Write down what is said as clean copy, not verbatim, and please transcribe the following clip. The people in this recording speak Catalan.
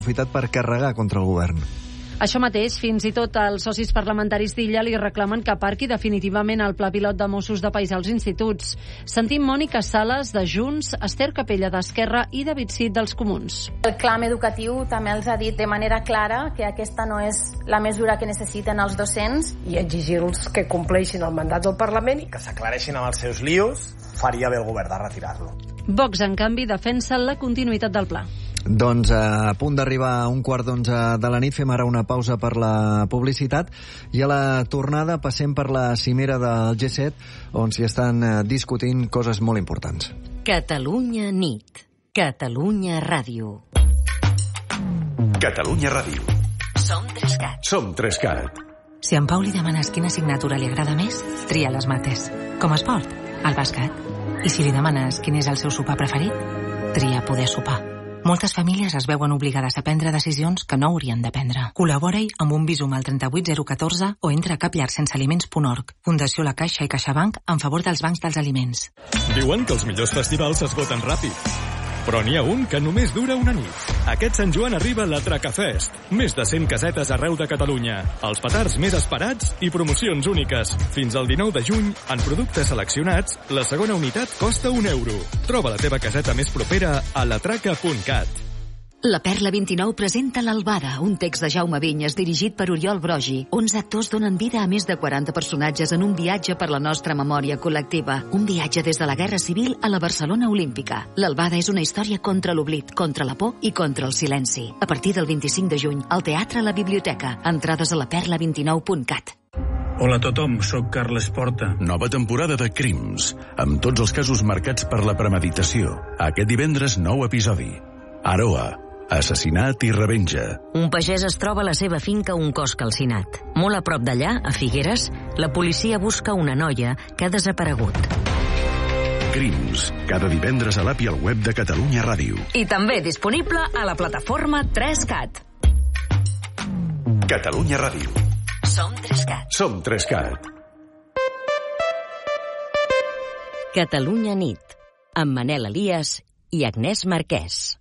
aprofitat per carregar contra el govern. Això mateix, fins i tot els socis parlamentaris d'Illa li reclamen que aparqui definitivament el pla pilot de Mossos de País als instituts. Sentim Mònica Sales, de Junts, Esther Capella, d'Esquerra i David Cid, dels Comuns. El clam educatiu també els ha dit de manera clara que aquesta no és la mesura que necessiten els docents. I exigir-los que compleixin el mandat del Parlament i que s'aclareixin amb els seus lios, faria bé el govern de retirar-lo. Vox, en canvi, defensa la continuïtat del pla. Doncs a punt d'arribar a 11:15 de la nit, fem ara una pausa per la publicitat i a la tornada passem per la cimera del G7 on s'hi estan discutint coses molt importants. Catalunya nit. Catalunya ràdio. Catalunya ràdio. Som 3CAT. Som 3CAT. Si a en Pau li demanes quina assignatura li agrada més, tria les mates. Com a esport, el bàsquet. I si li demanes quin és el seu sopar preferit, tria poder sopar. Moltes famílies es veuen obligades a prendre decisions que no haurien de prendre. Col·labora-hi amb un Bizum al 38014 o entra a capllarsensealiments.org. Fundació La Caixa i CaixaBank en favor dels bancs dels aliments. Diuen que els millors festivals s'esgoten ràpid. Però n'hi ha un que només dura una nit. Aquest Sant Joan arriba l'Atraca Fest. Més de 100 casetes arreu de Catalunya. Els petards més esperats i promocions úniques. Fins al 19 de juny, en productes seleccionats, la segona unitat costa €1. Troba la teva caseta més propera a latraca.cat. La Perla 29 presenta L'Albada, un text de Jaume Vinyes dirigit per Oriol Brogi. 11 actors donen vida a més de 40 personatges en un viatge per la nostra memòria col·lectiva. Un viatge des de la Guerra Civil a la Barcelona Olímpica. L'Albada és una història contra l'oblit, contra la por i contra el silenci. A partir del 25 de juny, al Teatre a la Biblioteca. Entrades a laperla29.cat. Hola a tothom, sóc Carles Porta. Nova temporada de Crims, amb tots els casos marcats per la premeditació. Aquest divendres, nou episodi. Aroa, assassinat i revenja. Un pagès es troba a la seva finca un cos calcinat. Molt a prop d'allà, a Figueres, la policia busca una noia que ha desaparegut. Crims, cada divendres a l'app i al web de Catalunya Ràdio. I també disponible a la plataforma 3CAT. Catalunya Ràdio. Som 3CAT. Som 3CAT. Catalunya nit, amb Manel Elias i Agnès Marquès.